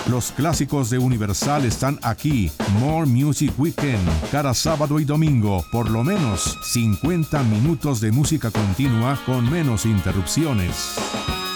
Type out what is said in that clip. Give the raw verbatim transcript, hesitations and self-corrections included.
Los clásicos de Universal están aquí. More Music Weekend. Cada sábado y domingo, por lo menos cincuenta minutos de música continua con menos interrupciones.